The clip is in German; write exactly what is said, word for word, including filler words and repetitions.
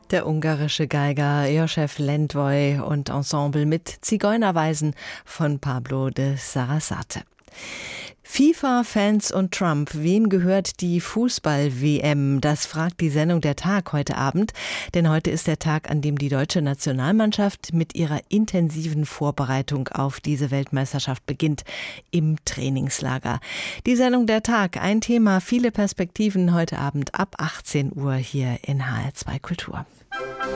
Der ungarische Geiger Josef Lendvai und Ensemble mit Zigeunerweisen von Pablo de Sarasate. FIFA, Fans und Trump. Wem gehört die Fußball-W M? Das fragt die Sendung Der Tag heute Abend. Denn heute ist der Tag, an dem die deutsche Nationalmannschaft mit ihrer intensiven Vorbereitung auf diese Weltmeisterschaft beginnt im Trainingslager. Die Sendung Der Tag, ein Thema, viele Perspektiven heute Abend ab achtzehn Uhr hier in H R zwei Kultur.